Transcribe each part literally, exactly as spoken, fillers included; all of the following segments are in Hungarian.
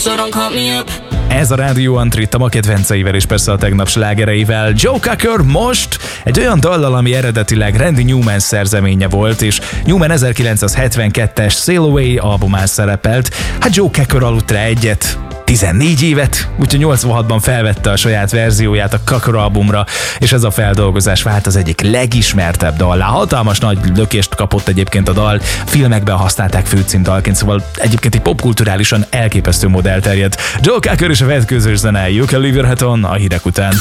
so don't call me up. Ez a Rádió Antrit a ma kedvenceivel és persze a tegnap slágereivel. Joe Cocker most egy olyan dallal, ami eredetileg Randy Newman szerzeménye volt, és Newman ezerkilencszázhetvenkettes Sail Away albumán szerepelt. Hát Joe Cocker aludt rá egyet, tizennégy évet, úgyhogy nyolcvanhatban felvette a saját verzióját a Cocker albumra, és ez a feldolgozás vált az egyik legismertebb dallá. Hatalmas nagy lökést kapott egyébként a dal, filmekben használták főcímdalként, szóval egyébként egy popkulturálisan elképesztő modell terjedt. Joe Cocker és a vetkőzős zene, You Can Leave Your Hat On a hírek után.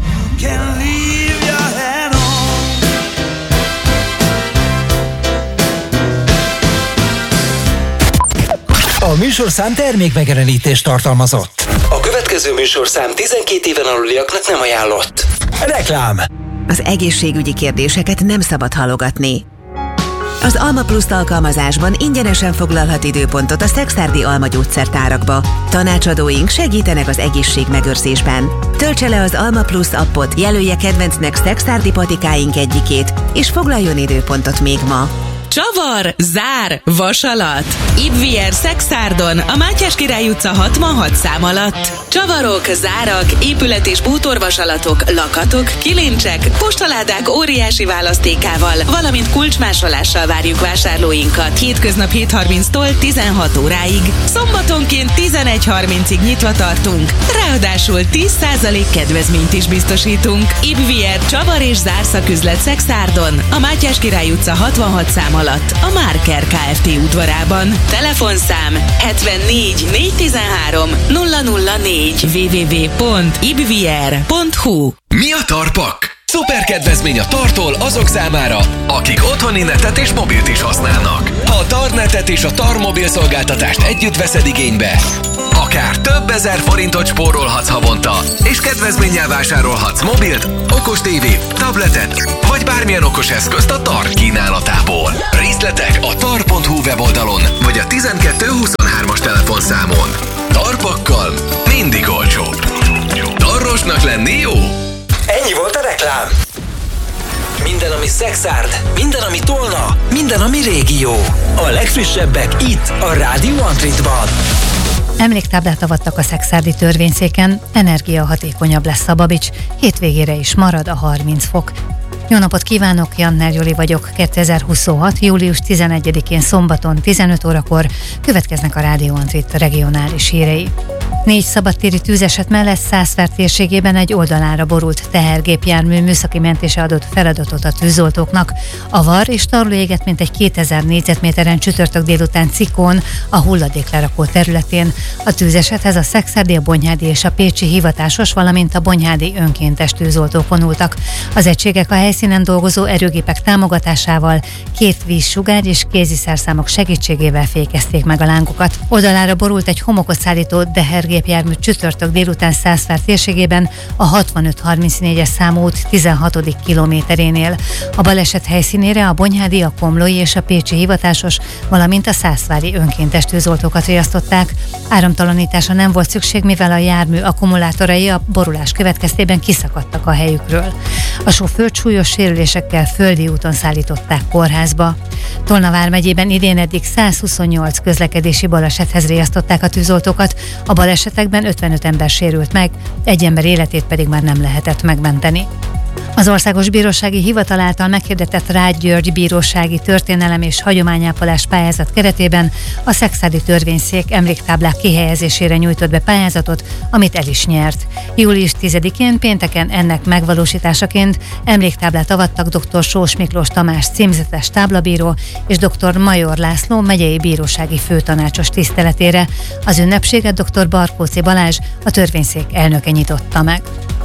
A műsorszám termékmegjelenítést tartalmazott. A következő műsorszám tizenkét éven aluliaknak nem ajánlott. Reklám. Az egészségügyi kérdéseket nem szabad halogatni. Az Alma Plus alkalmazásban ingyenesen foglalhat időpontot a Szekszárdi Alma gyógyszertárakba. Tanácsadóink segítenek az egészségmegőrzésben. Töltse le az Alma Plus appot, jelölje kedvencnek Szekszárdi patikáink egyikét, és foglaljon időpontot még ma. Csavar, zár, vasalat. Ibvier Szekszárdon, a Mátyás Király utca hatvanhat szám alatt. Csavarok, zárak, épület- és bútorvasalatok, lakatok, kilincsek, postaládák óriási választékával, valamint kulcsmásolással várjuk vásárlóinkat. Hétköznap hét harminctól tizenhat óráig. Szombatonként tizenegy harmincig nyitva tartunk. Ráadásul tíz százalék kedvezményt is biztosítunk. Ibvier Csavar és zárszaküzlet Szekszárdon, a Mátyás Király utca hatvanhat szám alatt, a Márker Kft. Udvarában. Telefonszám hetvennégy négyszáztizenhárom nulla nulla négy double-u double-u double-u pont ibvier pont hu. Mi a Tarpak? Szuper kedvezmény a Tartól azok számára, akik otthoni netet és mobilt is használnak. Ha a Tarnetet és a Tar mobil szolgáltatást együtt veszed igénybe, akár több ezer forintot spórolhatsz havonta, és kedvezménnyel vásárolhatsz mobilt, okos tévét, tabletet, vagy bármilyen okos eszközt a Tar kínálatából. Részletek a tar pont hu weboldalon, vagy a tizenkettő huszonhármas telefonszámon. Tarpakkal mindig olcsóbb. Tarrosnak lenni jó? Ennyi volt a reklám. Minden, ami Szekszárd, minden, ami Tolna, Minden, ami régió. A legfrissebbek itt a Rádió Antritban. Emléktáblát avattak a szekszárdi törvényszéken, energiahatékonyabb lesz a Babics, hétvégére is marad a harminc fok. Jó napot kívánok, Janner Joli vagyok. kétezer-huszonhat. július tizenegyedikén szombaton tizenöt órakor következnek a Rádió Antrit regionális hírei. Négy szabadtéri tűzeset mellett Szászvár térségében egy oldalára borult tehergépjármű műszaki mentése adott feladatot a tűzoltóknak. A var és tarló égett mintegy kétezer négyzetméteren csütörtök délután Cikón, a hulladéklerakó területén. A tűzesethez a szekszárdi, a bonyhádi és a pécsi hivatásos, valamint a bonyhádi önkéntes tűzoltók vonultak. Az egységek a helyszínen dolgozó erőgépek támogatásával, két vízsugár és kéziszerszámok segítségével fékezték meg a lángokat. Oldalára borult egy homokot szállító tehergépjármű csütörtök délután Szászvár térségében a hatvanöt harmincnégyes számú út tizenhatodik kilométerénél. A baleset helyszínére a bonyhádi, a komlói és a pécsi hivatásos, valamint a szászvári önkéntes tűzoltókat riasztották. Áramtalanításra nem volt szükség, mivel a jármű akkumulátorai a borulás következtében kiszakadtak a helyükről. A sofőrt súlyos sérülésekkel földi úton szállították kórházba. Tolna vármegyében idén eddig százhuszonnyolc közlekedési balesethez riasztották a tűzoltókat, a balesetekben ötvenöt ember sérült meg, egy ember életét pedig már nem lehetett megmenteni. Az Országos Bírósági Hivatal által meghirdetett Rágy György bírósági történelem és hagyományápolás pályázat keretében a szekszárdi törvényszék emléktáblák kihelyezésére nyújtott be pályázatot, amit el is nyert. július tizedikén pénteken ennek megvalósításaként emléktáblát avattak dr. Sós Miklós Tamás címzetes táblabíró és dr. Major László megyei bírósági főtanácsos tiszteletére. Az ünnepséget dr. Barkóczy Balázs, a törvényszék elnöke nyitotta meg.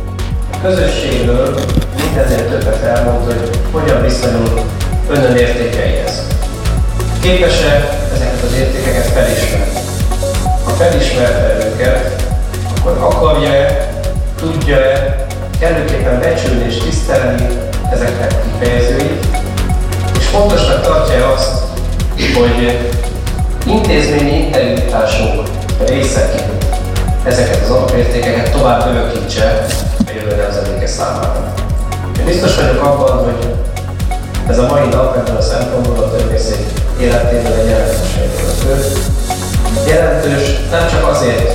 Közösségről mindennél többet elmond, hogy hogyan viszonyul önön értékeihez. Képes-e ezeket az értékeket felismerni? Ha felismerte őket, akkor akarja-e, tudja-e kellőképpen becsülni és tisztelni ezeknek kifejezőit, és fontosnak tartja azt, hogy intézményi integritásunk részeként ezeket az alapértékeket tovább örökítse a jövő nemzedéke számára. Én biztos vagyok abban, hogy ez a mai nap ebben a szempontból a törvényszék életében egy jelentős helyzető. Jelentős nem csak azért,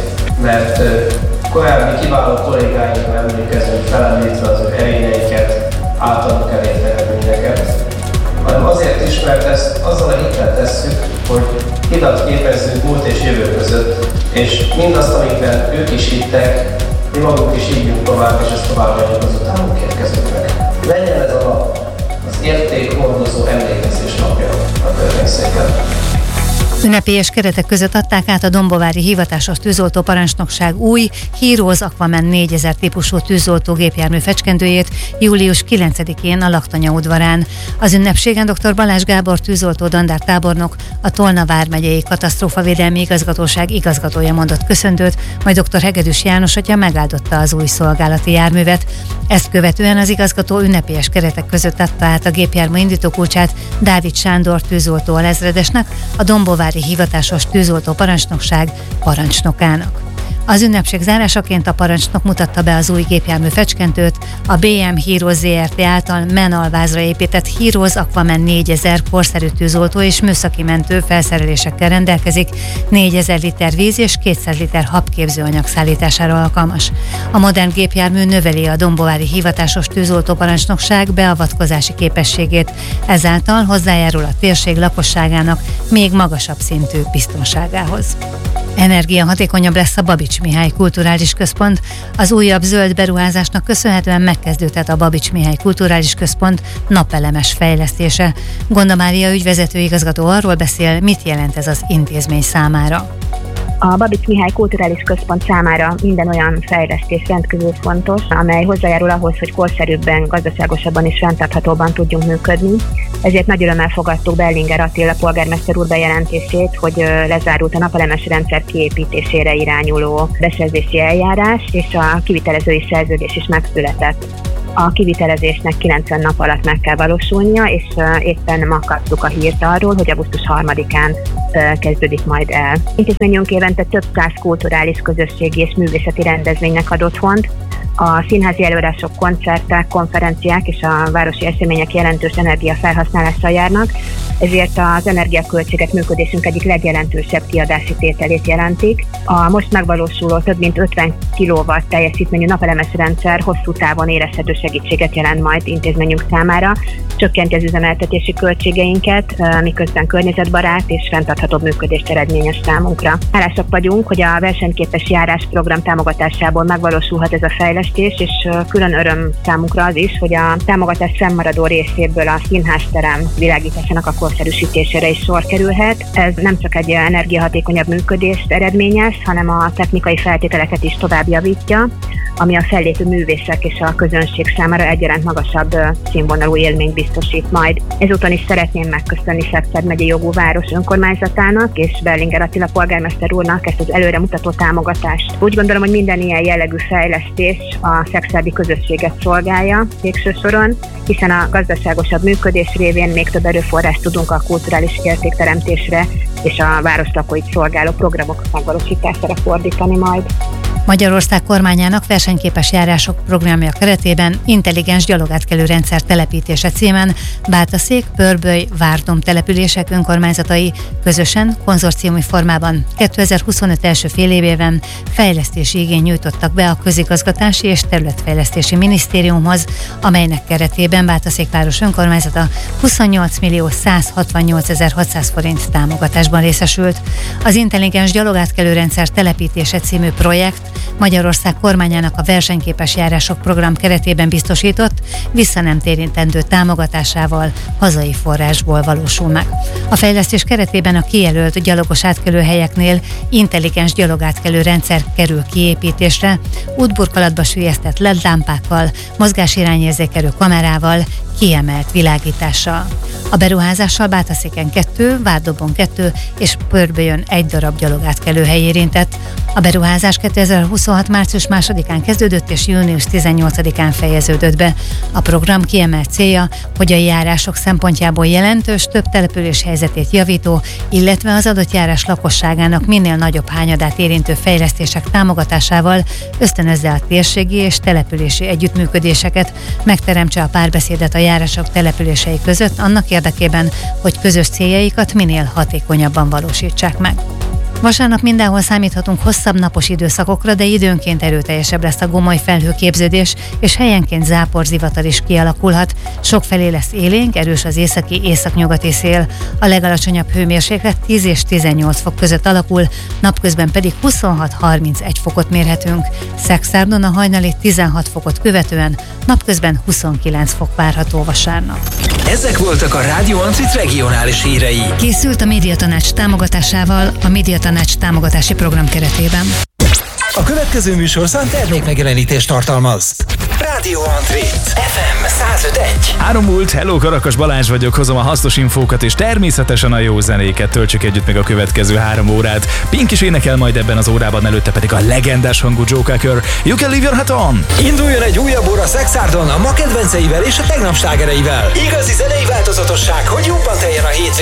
mert korábbi kiváló kollégáinkra emlékezünk, felemlítve az ő erényeiket, általuk elért eredményeket, hanem azért is, mert ezt azzal a hittel tesszük, hogy hidat képezzünk múlt és jövő között, és mindazt, amikben ők is hittek, mi magunk is hívjunk tovább, és ezt továbbadjuk az utánunk érkezőknek. Legyen ez a nap az értékhordozó emlékezés napja a törvényszéken. Ünnepélyes keretek között adták át a Dombovári Hivatásos Tűzoltó Parancsnokság új Heroes Aquaman négyezer típusú tűzoltó gépjármű fecskendőjét július kilencedikén a Laktanya udvarán. Az ünnepségen dr. Balázs Gábor tűzoltó dandártábornok, a Tolna vármegyei katasztrófavédelmi igazgatóság igazgatója mondott köszöntőt, majd dr. Hegedűs János atya megáldotta az új szolgálati járművet. Ezt követően az igazgató ünnepélyes keretek között adta át a gépjármű indítókulcsát Dávid Sándor tűzoltó alezredesnek, a Dombovári Hivatásos Tűzoltó Parancsnokság parancsnokának. Az ünnepség zárásaként a parancsnok mutatta be az új gépjármű fecskendőt, a bé em Heroes zé er té által Men alvázra épített Heroes Aquaman négyezer korszerű tűzoltó és műszaki mentő felszerelésekkel rendelkezik, négyezer liter víz és kétszáz liter habképzőanyag szállítására alkalmas. A modern gépjármű növeli a Dombovári Hivatásos Tűzoltó Parancsnokság beavatkozási képességét, ezáltal hozzájárul a térség lakosságának még magasabb szintű biztonságához. Energiahatékonyabb lesz a Babits Mihály Kulturális Központ. Az újabb zöld beruházásnak köszönhetően megkezdődhet a Babits Mihály Kulturális Központ napelemes fejlesztése. Gonda Mária ügyvezető igazgató arról beszél, mit jelent ez az intézmény számára. A Babits Mihály Kulturális Központ számára minden olyan fejlesztés rendkívül fontos, amely hozzájárul ahhoz, hogy korszerűbben, gazdaságosabban és fenntarthatóban tudjunk működni. Ezért nagy örömmel fogadtuk Berlinger Attila polgármester úr bejelentését, hogy lezárult a napelemes rendszer kiépítésére irányuló beszerzési eljárás, és a kivitelezői szerződés is megszületett. A kivitelezésnek kilencven nap alatt meg kell valósulnia, és éppen ma kaptuk a hírt arról, hogy augusztus harmadikán kezdődik majd el. Intézményünk évente több száz kulturális, közösségi és művészeti rendezvénynek ad otthont. A színházi előadások, koncertek, konferenciák és a városi események jelentős energiafelhasználással járnak, ezért az energiaköltségek működésünk egyik legjelentősebb kiadási tételét jelentik. A most megvalósuló több mint ötven kilowatt teljesítményű napelemes rendszer hosszú távon érezhető segítséget jelent majd intézményünk számára, csökkenti az üzemeltetési költségeinket, miközben környezetbarát és fenntarthatóbb működést eredményes számunkra. Hálásak vagyunk, hogy a versenyképes járás program támogatásából megvalósulhat ez a fejlesztés, és külön öröm számunkra az is, hogy a támogatás fennmaradó részéből a színházterem világításának a korszerűsítésére is sor kerülhet. Ez nem csak egy energiahatékonyabb működést eredményez, hanem a technikai feltételeket is tovább javítja, ami a fellépő művészek és a közönség számára egyaránt magasabb színvonalú élményt biztosít majd. Ezúton is szeretném megköszönni Szekszárd megyei jogú város önkormányzatának és Berlinger Attila polgármester úrnak ezt az előremutató támogatást. Úgy gondolom, hogy minden ilyen jellegű fejlesztés a szekszárdi közösséget szolgálja végső soron, hiszen a gazdaságosabb működés révén még több erőforrást tudunk a kulturális értékteremtésre és a város lakóit szolgáló programok megvalósítására fordítani majd. Magyarország kormányának versenyképes járások programja keretében intelligens gyalogátkelő rendszer telepítése címen Bátaszék, Pörböly, Várdom települések önkormányzatai közösen konzorciumi formában kétezer-huszonöt első félévében fejlesztési igényt nyújtottak be a Közigazgatási és Területfejlesztési Minisztériumhoz, amelynek keretében Bátaszékváros önkormányzata huszonnyolc millió száz hatvannyolcezer-hatszáz forint támogatásban részesült. Az intelligens gyalogátkelő rendszer telepítése című projekt Magyarország kormányának a versenyképes járások program keretében biztosított, vissza nem térítendő támogatásával hazai forrásból valósul meg. A fejlesztés keretében a kijelölt gyalogos átkelőhelyeknél intelligens gyalogátkelő rendszer kerül kiépítésre, útburkolatba süllyesztett el é dé lámpákkal, mozgásirányérzékelő kamerával, kiemelt világítással. A beruházással Bátaszéken kettő, Várdomon kettő és Pörbölyön egy darab gyalogátkelőhely érintett. A beruházás kétezer-huszonhat március másodikán kezdődött és június tizennyolcadikán fejeződött be. A program kiemelt célja, hogy a járások szempontjából jelentős, több település helyzetét javító, illetve az adott járás lakosságának minél nagyobb hányadát érintő fejlesztések támogatásával ösztönözze a térségi és települési együttműködéseket, megteremtse a párbeszédet a járások települései között annak érdekében, hogy közös céljaikat minél hatékonyabban valósítsák meg. Vasárnap mindenhol számíthatunk hosszabb napos időszakokra, de időnként erőteljesebb lesz a gomoly felhőképződés, és helyenként záporzivatar is kialakulhat. Sokfelé lesz élénk, erős az északi északnyugati szél. A legalacsonyabb hőmérséklet tíz és tizennyolc fok között alakul, napközben pedig huszonhat-harmincegy fokot mérhetünk. Szekszárdon a hajnali tizenhat fokot követően napközben huszonkilenc fok várható vasárnap. Ezek voltak a Rádió Antrit regionális hírei. Készült a Médiatanács támogatásával a Médiatanács támogatási program keretében. A következő műsorszám termékmegjelenítést tartalmaz. Rádió Antrit ef em száz öt egy. Három múlt, hello, Karakas Balázs vagyok, hozom a hasznos infókat, és természetesen a jó zenéket. Töltsük együtt meg a következő három órát. Pink is énekel majd ebben az órában, előtte pedig a legendás hangú Joe Cocker. You can leave your hat on! Induljon egy újabb óra Szexárdon a ma kedvenceivel és a tegnap slágereivel. Igazi zenei változatosság, hogy jobban teljen a hétvége.